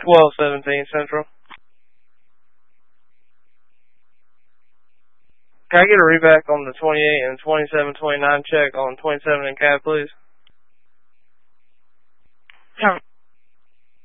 1217 Central. Can I get a reback on the 28 and 2729 check on 27 and cab, please? Yeah.